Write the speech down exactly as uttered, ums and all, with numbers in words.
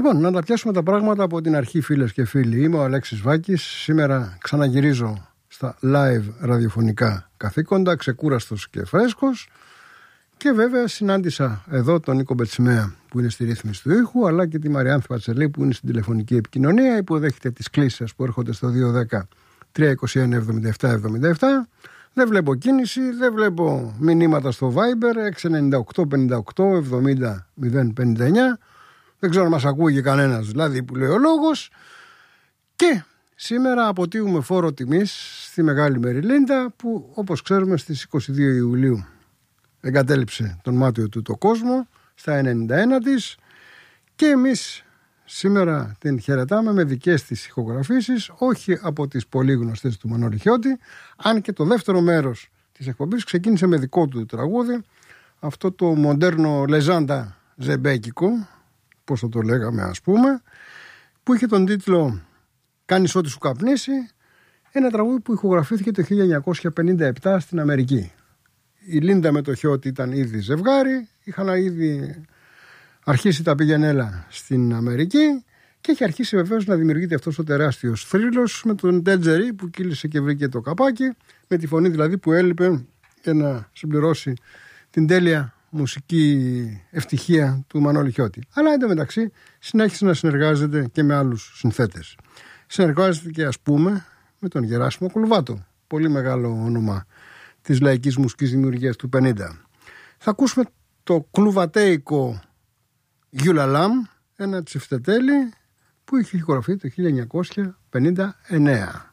Λοιπόν, να τα πιάσουμε τα πράγματα από την αρχή, φίλες και φίλοι. Είμαι ο Αλέξης Βάκης. Σήμερα ξαναγυρίζω στα live ραδιοφωνικά καθήκοντα, ξεκούραστος και φρέσκος. Και βέβαια συνάντησα εδώ τον Νίκο Μπετσιμέα που είναι στη ρύθμιση του ήχου, αλλά και τη Μαριάνθη Πατσελή που είναι στην τηλεφωνική επικοινωνία, υποδέχεται τις κλήσεις που έρχονται στο δύο ένα μηδέν τρία είκοσι ένα εβδομήντα επτά εβδομήντα επτά. Δεν βλέπω κίνηση, δεν βλέπω μηνύματα στο Viber έξι εννιά οκτώ πενήντα οκτώ εβδομήντα μηδέν πενήντα εννιά. Δεν ξέρω αν μας ακούγει κανένας δηλαδή που λέει ο λόγος. Και σήμερα αποτείουμε φόρο τιμής στη Μεγάλη Μεριλίντα που, όπως ξέρουμε, στις είκοσι δύο Ιουλίου εγκατέλειψε τον μάτιο του το κόσμο στα ενενήντα ένα της, και εμείς σήμερα την χαιρετάμε με δικές της ηχογραφήσεις, όχι από τις πολύ γνωστές του Μανώλη Χιώτη, αν και το δεύτερο μέρος της εκπομπής ξεκίνησε με δικό του τραγούδι, αυτό το μοντέρνο λεζάντα ζεμπέκικο, πώς θα το λέγαμε ας πούμε, που είχε τον τίτλο «Κάνεις ό,τι σου καπνίσει», ένα τραγούδι που ηχογραφήθηκε το χίλια εννιακόσια πενήντα επτά στην Αμερική. Η Λίντα με το Χιώτη ήταν ήδη ζευγάρι, είχαν ήδη αρχίσει τα πηγενέλα στην Αμερική και είχε αρχίσει βεβαίως να δημιουργείται αυτός ο τεράστιος θρύλος με τον Τέντζερι που κύλησε και βρήκε το καπάκι, με τη φωνή δηλαδή που έλειπε για να συμπληρώσει την τέλεια μουσική ευτυχία του Μανώλη Χιώτη. Αλλά εντωμεταξύ συνέχισε να συνεργάζεται και με άλλους συνθέτες. Συνεργάζεται και ας πούμε με τον Γεράσιμο Κουλβάτο, πολύ μεγάλο όνομα της λαϊκής μουσικής δημιουργίας του πενήντα. Θα ακούσουμε το κλουβατέικο Γιουλαλάμ, ένα τσιφτετέλι που είχε ηχογραφεί το χίλια εννιακόσια πενήντα εννέα.